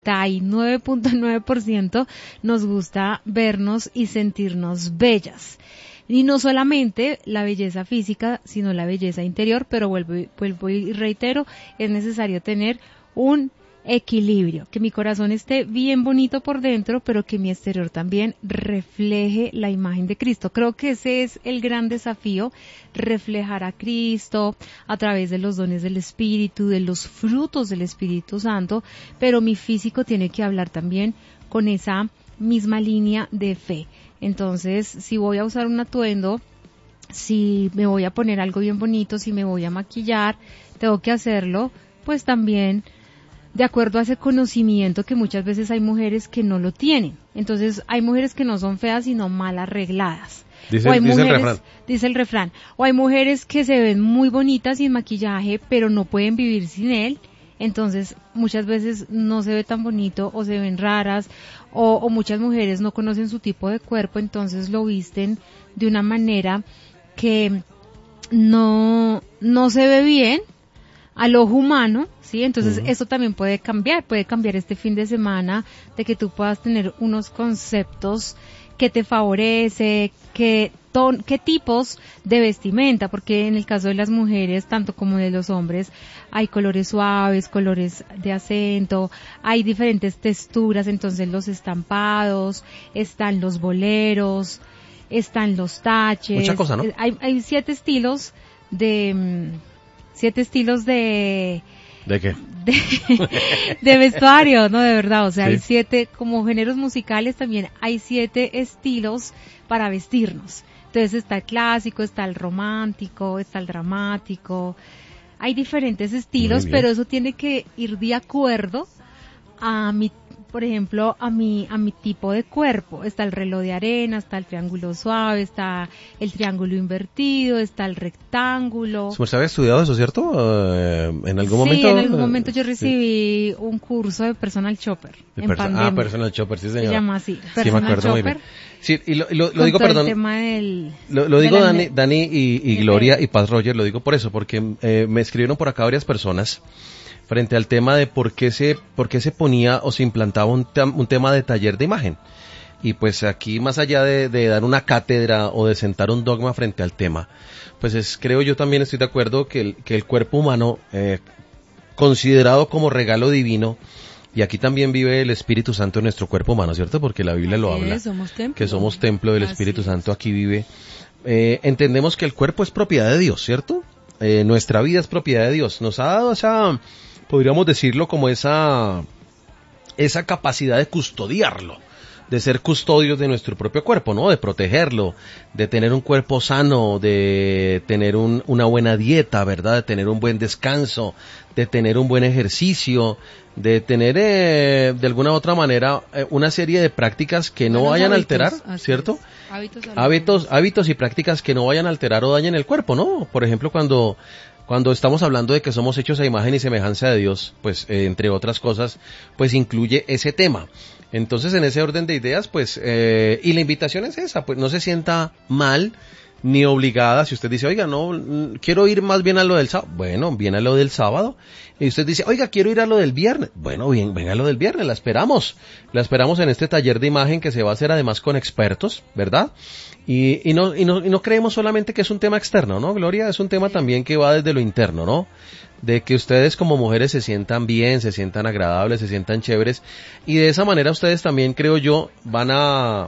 99.9% nos gusta vernos y sentirnos bellas. Y no solamente la belleza física, sino la belleza interior, pero vuelvo y reitero, es necesario tener un equilibrio, que mi corazón esté bien bonito por dentro, pero que mi exterior también refleje la imagen de Cristo. Creo que ese es el gran desafío, reflejar a Cristo a través de los dones del Espíritu, de los frutos del Espíritu Santo, pero mi físico tiene que hablar también con esa misma línea de fe. Entonces, si voy a usar un atuendo, si me voy a poner algo bien bonito, si me voy a maquillar, tengo que hacerlo, pues también de acuerdo a ese conocimiento que muchas veces hay mujeres que no lo tienen. Entonces, hay mujeres que no son feas, sino mal arregladas. Dice el refrán. O hay mujeres que se ven muy bonitas sin maquillaje, pero no pueden vivir sin él. Entonces, muchas veces no se ve tan bonito o se ven raras o muchas mujeres no conocen su tipo de cuerpo, entonces lo visten de una manera que no se ve bien al ojo humano, ¿sí? Entonces, eso también puede cambiar este fin de semana, de que tú puedas tener unos conceptos que te favorece, qué tipos de vestimenta, porque en el caso de las mujeres, tanto como de los hombres, hay colores suaves, colores de acento, hay diferentes texturas, entonces los estampados, están los boleros, están los taches. Mucha cosa, ¿no? Hay 7 estilos de... ¿De qué? De vestuario, ¿no? De verdad, o sea, sí. Hay 7, como géneros musicales también hay 7 estilos para vestirnos. Entonces está el clásico, está el romántico, está el dramático. Hay diferentes estilos, pero eso tiene que ir de acuerdo a por ejemplo, a mi tipo de cuerpo. Está el reloj de arena, está el triángulo suave, está el triángulo invertido, está el rectángulo. ¿Usted había estudiado eso, cierto? ¿En algún momento? Sí, en algún momento yo recibí un curso de personal shopper en pandemia. Personal shopper, sí señora. Se llama así, personal sí, me acuerdo shopper. Muy bien. Sí, y lo digo, perdón. El tema del, lo digo Dani y Gloria y Paz Roger, lo digo por eso, porque me escribieron por acá varias personas frente al tema de por qué se ponía o se implantaba un tema de taller de imagen. Y pues aquí, más allá de dar una cátedra o de sentar un dogma frente al tema, pues creo yo también estoy de acuerdo que el cuerpo humano, considerado como regalo divino, y aquí también vive el Espíritu Santo en nuestro cuerpo humano, ¿cierto? Porque la Biblia lo habla, que somos templo del Espíritu Santo, aquí vive. Entendemos que el cuerpo es propiedad de Dios, ¿cierto? Nuestra vida es propiedad de Dios. Nos ha dado podríamos decirlo como esa capacidad de custodiarlo, de ser custodios de nuestro propio cuerpo, ¿no? De protegerlo, de tener un cuerpo sano, de tener una buena dieta, ¿verdad? De tener un buen descanso, de tener un buen ejercicio, de tener de alguna u otra manera una serie de prácticas que no vayan a alterar, ¿cierto? Hábitos y prácticas que no vayan a alterar o dañen el cuerpo, ¿no? Por ejemplo, cuando estamos hablando de que somos hechos a imagen y semejanza de Dios, pues entre otras cosas, pues incluye ese tema. Entonces, en ese orden de ideas, pues, y la invitación es esa, pues no se sienta mal ni obligada. Si usted dice, oiga, no, quiero ir más bien a lo del sábado, bueno, viene a lo del sábado. Y usted dice, oiga, quiero ir a lo del viernes, bueno, bien, venga a lo del viernes, la esperamos en este taller de imagen que se va a hacer además con expertos, ¿verdad? Y no creemos solamente que es un tema externo, ¿no, Gloria? Es un tema también que va desde lo interno, ¿no? De que ustedes como mujeres se sientan bien, se sientan agradables, se sientan chéveres, y de esa manera ustedes también, creo yo, van a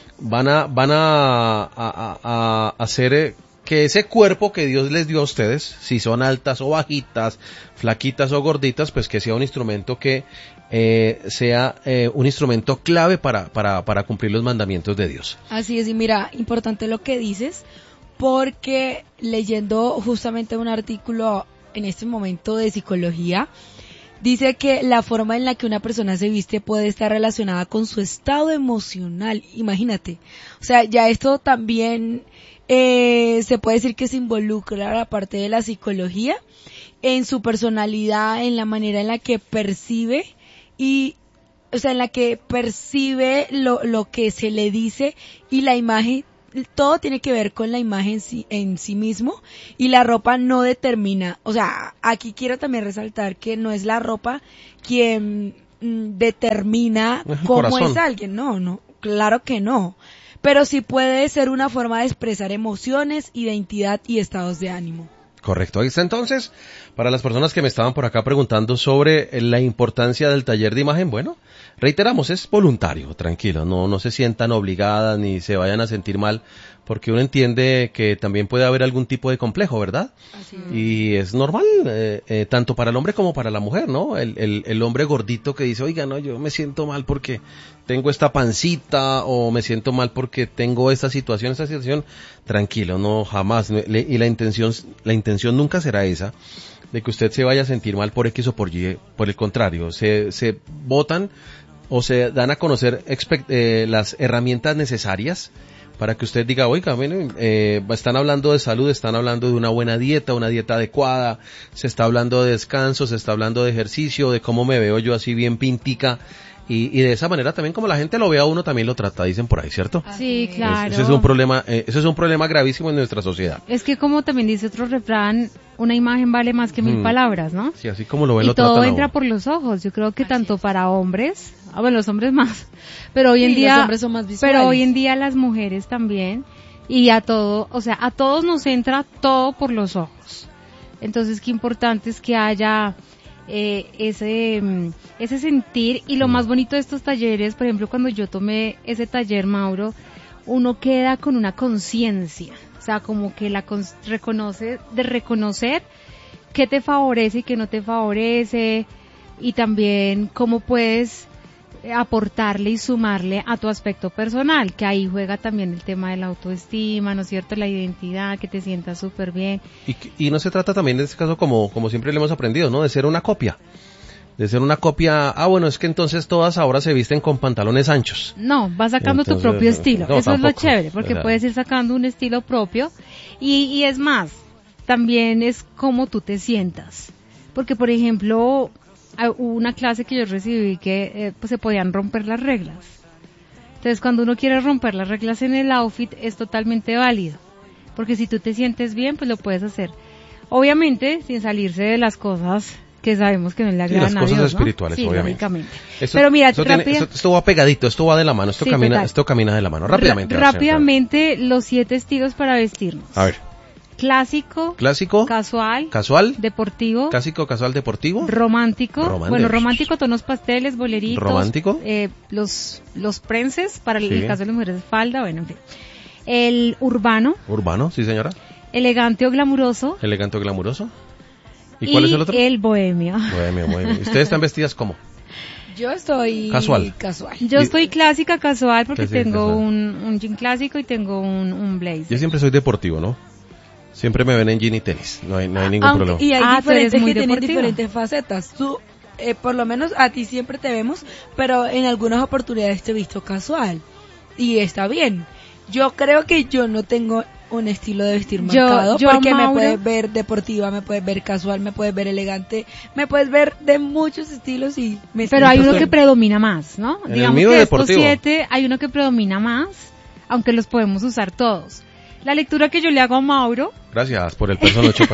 hacer que ese cuerpo que Dios les dio a ustedes, si son altas o bajitas, flaquitas o gorditas, pues que sea un instrumento que sea un instrumento clave para cumplir los mandamientos de Dios. Así es, y mira, importante lo que dices, porque leyendo justamente un artículo en este momento de psicología, dice que la forma en la que una persona se viste puede estar relacionada con su estado emocional. Imagínate. O sea, ya esto también se puede decir que se involucra la parte de la psicología en su personalidad, en la manera en la que percibe o sea, en la que percibe lo que se le dice, y la imagen. Todo tiene que ver con la imagen en sí mismo, y la ropa no determina. O sea, aquí quiero también resaltar que no es la ropa quien determina cómo corazón. es alguien. No, claro que no. Pero sí puede ser una forma de expresar emociones, identidad y estados de ánimo. Correcto. Ahí está entonces, para las personas que me estaban por acá preguntando sobre la importancia del taller de imagen, bueno, reiteramos, es voluntario, tranquilo, no se sientan obligadas ni se vayan a sentir mal, porque uno entiende que también puede haber algún tipo de complejo, ¿verdad? Así es. Y es normal, tanto para el hombre como para la mujer, ¿no? El hombre gordito que dice, oiga, no, yo me siento mal porque tengo esta pancita, o me siento mal porque tengo esta situación, tranquilo, no, jamás, y la intención nunca será esa, de que usted se vaya a sentir mal por X o por Y, por el contrario, se botan o se dan a conocer las herramientas necesarias para que usted diga, oiga, están hablando de salud, están hablando de una buena dieta, una dieta adecuada, se está hablando de descanso, se está hablando de ejercicio, de cómo me veo yo así bien pintica, y de esa manera también como la gente lo ve a uno también lo trata, dicen por ahí, ¿cierto? Sí, claro. Ese es un problema gravísimo en nuestra sociedad. Es que como también dice otro refrán, una imagen vale más que 1000 palabras, ¿no? Sí, así como lo ven, y lo tratan todo a entra uno. por los ojos. Yo creo que tanto para hombres, bueno, los hombres más, pero hoy en día, los hombres son más visuales. pero hoy en día las mujeres también, y a todos nos entra todo por los ojos. Entonces, qué importante es que haya ese sentir, y lo más bonito de estos talleres, por ejemplo, cuando yo tomé ese taller, Mauro, uno queda con una conciencia, o sea, como que reconocer qué te favorece y qué no te favorece, y también cómo puedes aportarle y sumarle a tu aspecto personal, que ahí juega también el tema de la autoestima, ¿no es cierto?, la identidad, que te sientas súper bien. Y no se trata también en este caso, como siempre le hemos aprendido, ¿no?, de ser una copia. Bueno, es que entonces todas ahora se visten con pantalones anchos. No, vas sacando tu propio estilo. No, eso tampoco. Es lo chévere, porque puedes ir sacando un estilo propio, y es más, también es cómo tú te sientas. Porque, por ejemplo, hubo una clase que yo recibí que pues se podían romper las reglas. Entonces, cuando uno quiere romper las reglas en el outfit, es totalmente válido. Porque si tú te sientes bien, pues lo puedes hacer. Obviamente, sin salirse de las cosas que sabemos que no le agradan a Dios, las cosas ¿no? espirituales, sí, obviamente. lógicamente. Pero mira, esto va pegadito, esto va de la mano, Sí, esto camina de la mano. Rápidamente. Rápidamente, los 7 estilos para vestirnos. A ver. Clásico, casual, deportivo, clásico, casual, deportivo, romántico, romántico, tonos pasteles, boleritos, romántico, los prenses, para el caso de las mujeres, falda, bueno, en fin. El urbano, sí señora. Elegante o glamuroso. ¿Y cuál es el otro? El bohemio. Bohemio. ¿Ustedes están vestidas cómo? Yo estoy casual. Yo estoy clásica, casual, porque Clásica, tengo casual. un jean clásico y tengo un blazer. Yo siempre soy deportivo, ¿no? Siempre me ven en jean y tenis, no hay ningún problema. Y hay tú eres diferentes muy que tienen deportiva. diferentes facetas. Tú, por lo menos a ti siempre te vemos, pero en algunas oportunidades te he visto casual. Y está bien. Yo creo que yo no tengo un estilo de vestir marcado, porque me puedes ver deportiva, me puedes ver casual, me puedes ver elegante, me puedes ver de muchos estilos y me Pero hay uno que predomina más, ¿no? En Digamos el mío que deportivo. estos 7 hay uno que predomina más, aunque los podemos usar todos. La lectura que yo le hago a Mauro, Gracias por el personal chopa.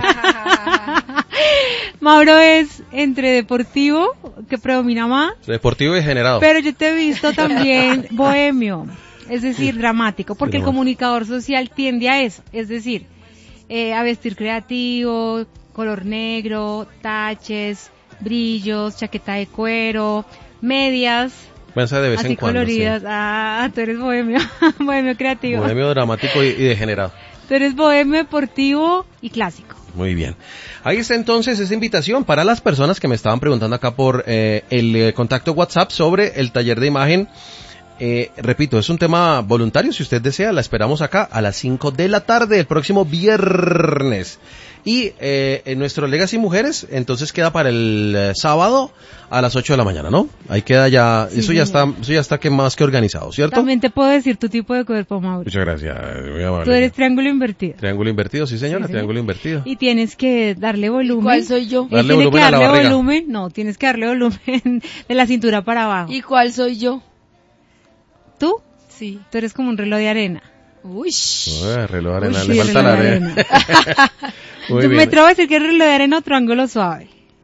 Mauro es entre deportivo, que predomina más, Deportivo y generado. pero yo te he visto también bohemio, es decir, dramático, porque el Dramático. comunicador social tiende a eso, es decir, a vestir creativo, color negro, taches, brillos, chaqueta de cuero, medias, Piensa de vez así en cuando. coloridas. Sí. Ah, tú eres bohemio, bohemio creativo. Bohemio, dramático y degenerado. Tú eres bohemio deportivo y clásico. Muy bien. Ahí está entonces esa invitación para las personas que me estaban preguntando acá por el contacto WhatsApp sobre el taller de imagen. Repito, es un tema voluntario, si usted desea, la esperamos acá a las 5 de la tarde, el próximo viernes. Y en nuestro Legacy Mujeres, entonces queda para el sábado a las 8 de la mañana, ¿no? Ahí queda ya, Sí, eso ya está que más que organizado, ¿cierto? También te puedo decir tu tipo de cuerpo, Mauro. Muchas gracias, muy amable. Tú eres triángulo invertido. Triángulo invertido, sí señora, Sí, triángulo invertido. Y tienes que darle volumen. ¿Cuál soy yo? Darle Tiene volumen que a la darle barriga. volumen. No, tienes que darle volumen de la cintura para abajo. ¿Y cuál soy yo? ¿Tú? Sí. Tú eres como un reloj de arena. Uy. Reloj de arena, Uy, le sí, falta reloj la de arena. Muy Yo bien. me atrevo a decir que es reloj de arena o triángulo suave.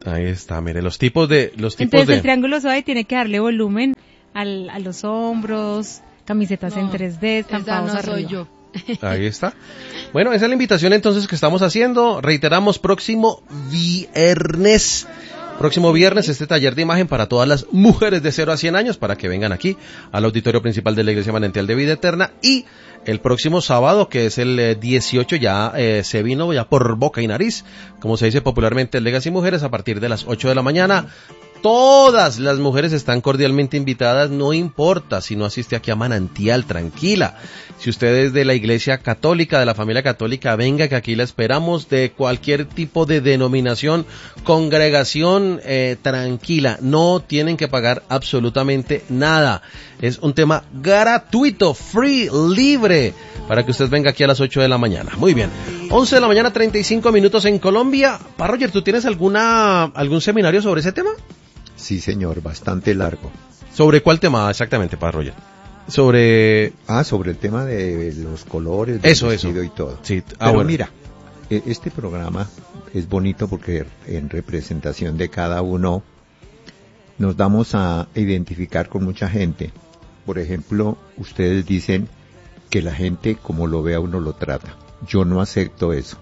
Ahí está, mire, los tipos de... Entonces el triángulo suave tiene que darle volumen a los hombros, camisetas en 3D, estampados esa no arriba. soy yo. Ahí está. Bueno, esa es la invitación entonces que estamos haciendo. Reiteramos, próximo viernes este taller de imagen para todas las mujeres de 0 a 100 años, para que vengan aquí al auditorio principal de la Iglesia Manantial de Vida Eterna. Y el próximo sábado, que es el 18, ya se vino ya por boca y nariz, como se dice popularmente, el Legacy Mujeres, a partir de las 8 de la mañana. Todas las mujeres están cordialmente invitadas, no importa si no asiste aquí a Manantial, tranquila. Si usted es de la Iglesia Católica, de la familia católica, venga, que aquí la esperamos, de cualquier tipo de denominación, congregación, tranquila, no tienen que pagar absolutamente nada. Es un tema gratuito, free, libre, para que usted venga aquí a las 8 de la mañana. Muy bien, 11 de la mañana, 35 minutos en Colombia. Roger, ¿tú tienes algún seminario sobre ese tema? Sí, señor, bastante largo. ¿Sobre cuál tema exactamente, Roger? Sobre el tema de los colores, del vestido y todo. Sí. Pero bueno. Mira, este programa es bonito porque en representación de cada uno nos damos a identificar con mucha gente. Por ejemplo, ustedes dicen que la gente como lo ve a uno lo trata. Yo no acepto eso.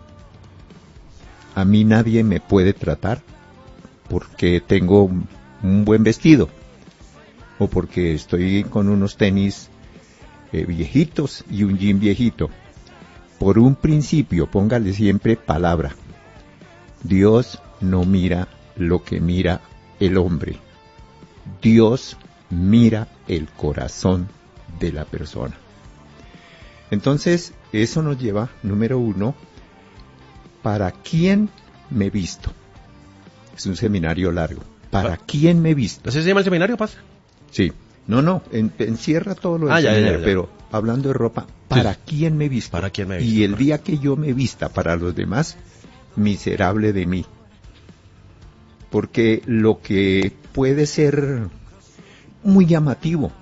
A mí nadie me puede tratar porque tengo un buen vestido o porque estoy con unos tenis viejitos y un jean viejito. Por un principio, póngale siempre palabra. Dios no mira lo que mira el hombre. Dios mira el corazón de la persona. Entonces, eso nos lleva, número 1, ¿para quién me visto? Es un seminario largo. ¿Para quién me he visto? ¿Así se llama el seminario, Paz? Sí. No, encierra todo lo del seminario, ya. Pero hablando de ropa, ¿para quién me he visto? ¿Para quién me he visto? Y el día que yo me vista para los demás, miserable de mí. Porque lo que puede ser muy llamativo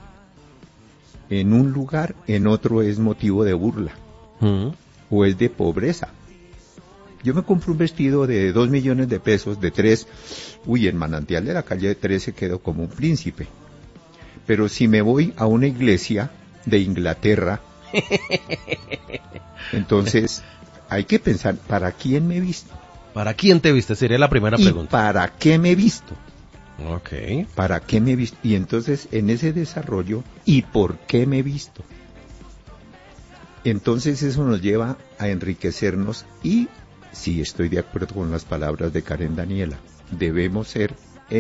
en un lugar, en otro es motivo de burla. O es de pobreza. Yo me compro un vestido de 2 millones de pesos, de 3, en Manantial de la calle 13 quedo como un príncipe. Pero si me voy a una iglesia de Inglaterra, entonces hay que pensar, ¿para quién me he visto? ¿Para quién te viste? Sería la primera pregunta. ¿Para qué me he visto? Ok. ¿Para qué me he visto? Y entonces en ese desarrollo, ¿y por qué me he visto? Entonces eso nos lleva a enriquecernos y, sí, estoy de acuerdo con las palabras de Karen Daniela, debemos ser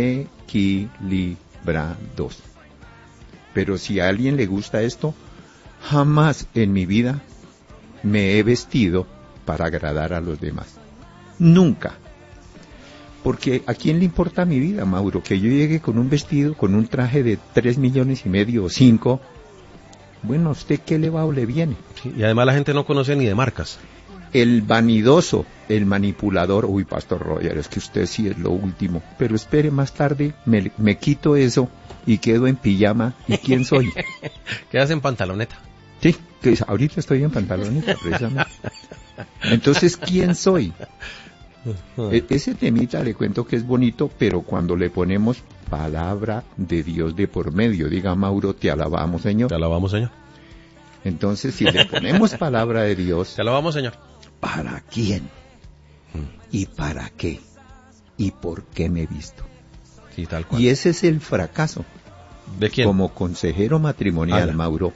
equilibrados. Pero si a alguien le gusta esto, jamás en mi vida me he vestido para agradar a los demás. Nunca. Porque ¿a quién le importa mi vida, Mauro? Que yo llegue con un vestido, con un traje de 3 millones y medio o 5. Bueno, ¿a usted qué le va o le viene? Sí, y además la gente no conoce ni de marcas. El vanidoso, el manipulador, Pastor Roger, es que usted sí es lo último, pero espere, más tarde me quito eso y quedo en pijama, ¿y quién soy? Quedas en pantaloneta. Sí, ahorita estoy en pantaloneta, precisamente. Entonces, ¿quién soy? Ese temita le cuento que es bonito, pero cuando le ponemos palabra de Dios de por medio, diga Mauro, te alabamos, Señor. Te alabamos, Señor. Entonces, si le ponemos palabra de Dios, te alabamos, Señor. ¿Para quién? ¿Y para qué? ¿Y por qué me he visto? Sí, tal cual. Y ese es el fracaso. ¿De quién? Como consejero matrimonial, Mauro,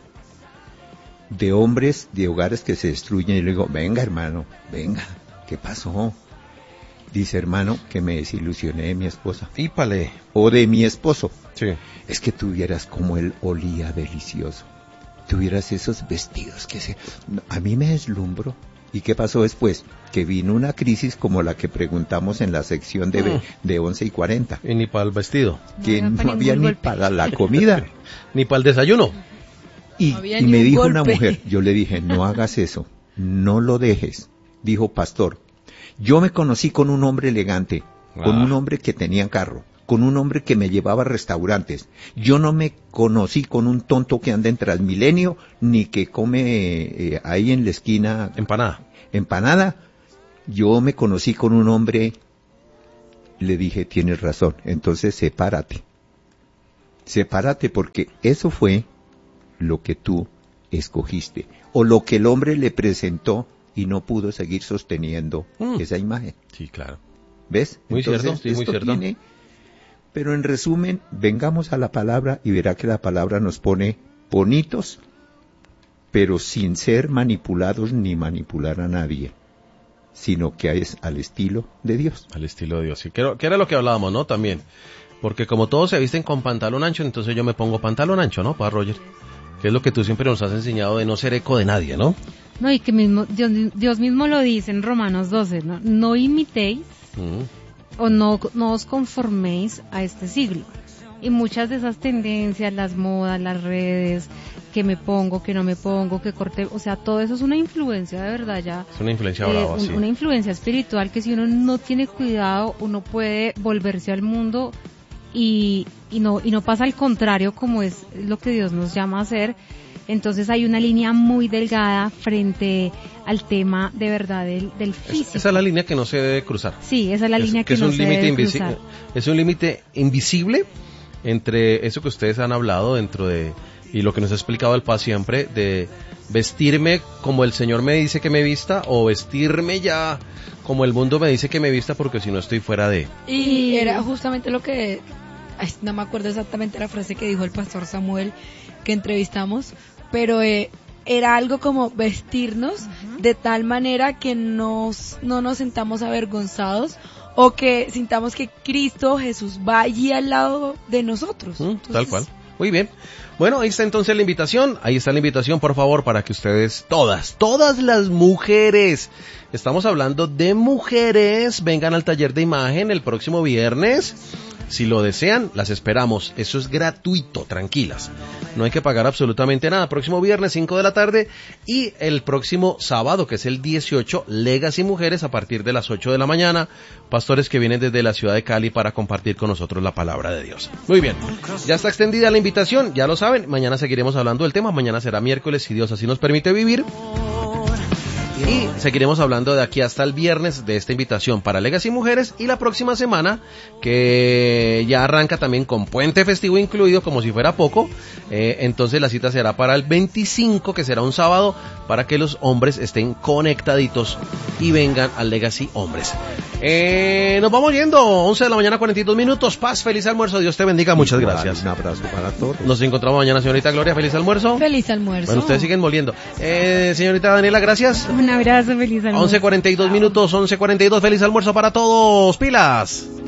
de hombres, de hogares que se destruyen, y le digo, venga hermano, venga, ¿qué pasó? Dice, hermano, que me desilusioné de mi esposa. Ípale. O de mi esposo. Sí. Es que tuvieras como él olía delicioso. Tuvieras esos vestidos que a mí me deslumbró. ¿Y qué pasó después? Que vino una crisis como la que preguntamos en la sección de 11 y 40. Y ni para el vestido. Que no había ni para la comida. Ni para el desayuno. Y me dijo una mujer, yo le dije, no hagas eso, no lo dejes. Dijo, pastor, yo me conocí con un hombre elegante, con un hombre que tenía carro, con un hombre que me llevaba a restaurantes. Yo no me conocí con un tonto que anda en Transmilenio, ni que come ahí en la esquina empanada. Yo me conocí con un hombre le dije, tienes razón, entonces sepárate. Sepárate porque eso fue lo que tú escogiste, o lo que el hombre le presentó y no pudo seguir sosteniendo esa imagen. Sí, claro. ¿Ves? Muy Entonces, cierto, sí, muy cierto. Pero en resumen, vengamos a la palabra y verá que la palabra nos pone bonitos, pero sin ser manipulados ni manipular a nadie, sino que es al estilo de Dios. Al estilo de Dios, sí. Que era lo que hablábamos, ¿no? También. Porque como todos se visten con pantalón ancho, entonces yo me pongo pantalón ancho, ¿no? Para Roger. Que es lo que tú siempre nos has enseñado de no ser eco de nadie, ¿no? No, y que mismo Dios mismo lo dice en Romanos 12, ¿no? No imitéis o no os conforméis a este siglo. Y muchas de esas tendencias, las modas, las redes, que me pongo, que no me pongo, que corte, o sea, todo eso es una influencia de verdad ya. Es una influencia brava, sí. Una influencia espiritual que si uno no tiene cuidado, uno puede volverse al mundo y no pasa al contrario, como es lo que Dios nos llama a hacer. Entonces hay una línea muy delgada frente al tema de verdad del físico. Esa es la línea que no se debe cruzar. Sí, esa es la línea que no se debe cruzar. Es un límite invisible entre eso que ustedes han hablado dentro de, y lo que nos ha explicado el Paz siempre, de vestirme como el Señor me dice que me vista, o vestirme ya como el mundo me dice que me vista, porque si no estoy fuera de... Y era justamente lo que, no me acuerdo exactamente la frase que dijo el pastor Samuel, que entrevistamos, pero era algo como vestirnos de tal manera que no nos sintamos avergonzados, o que sintamos que Cristo Jesús va allí al lado de nosotros. Entonces, tal cual. Muy bien. Bueno, ahí está entonces la invitación. Ahí está la invitación, por favor, para que ustedes, todas las mujeres, estamos hablando de mujeres, vengan al taller de imagen el próximo viernes. Si lo desean, las esperamos. Eso es gratuito, tranquilas. No hay que pagar absolutamente nada. Próximo viernes, 5 de la tarde. Y el próximo sábado, que es el 18, Legacy Mujeres, a partir de las 8 de la mañana. Pastores que vienen desde la ciudad de Cali para compartir con nosotros la palabra de Dios. Muy bien. Ya está extendida la invitación, ya lo saben. Mañana seguiremos hablando del tema. Mañana será miércoles, si Dios así nos permite vivir. Y seguiremos hablando de aquí hasta el viernes de esta invitación para Legacy Mujeres, y la próxima semana, que ya arranca también con puente festivo incluido, como si fuera poco, entonces la cita será para el 25, que será un sábado, para que los hombres estén conectaditos y vengan al Legacy Hombres. Nos vamos yendo, 11 de la mañana, 42 minutos. Paz, feliz almuerzo, Dios te bendiga, muchas gracias. Un abrazo para todos. Nos encontramos mañana, señorita Gloria, feliz almuerzo. Feliz almuerzo. Bueno, ustedes siguen moliendo. Señorita Daniela, gracias. Un abrazo, feliz almuerzo. 11:42 minutos, 11:42, feliz almuerzo para todos, pilas.